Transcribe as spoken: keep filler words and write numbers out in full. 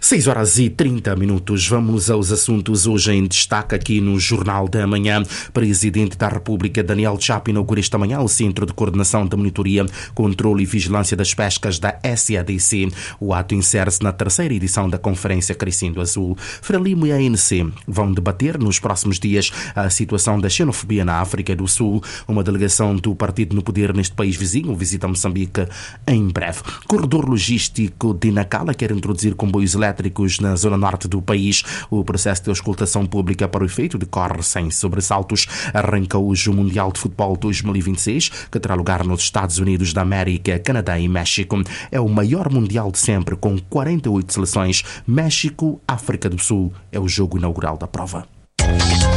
seis horas e trinta minutos. Vamos aos assuntos hoje em destaque aqui no Jornal da Manhã. Presidente da República Daniel Chapo inaugura esta manhã o Centro de Coordenação da Monitoria, Controlo e Vigilância das Pescas da S A D C. O ato insere-se na terceira edição da Conferência Crescendo Azul. Frelimo e a A N C vão debater nos próximos dias a situação da xenofobia na África do Sul. Uma delegação do partido no poder neste país vizinho visita Moçambique em breve. Corredor logístico de Nacala quer introduzir comboios elétricos na zona norte do país. O processo de auscultação pública para o efeito decorre sem sobressaltos. Arranca hoje o Mundial de Futebol dois mil e vinte e seis, que terá lugar nos Estados Unidos da América, Canadá e México. É o maior mundial de sempre, com quarenta e oito seleções. México, África do Sul é o jogo inaugural da prova.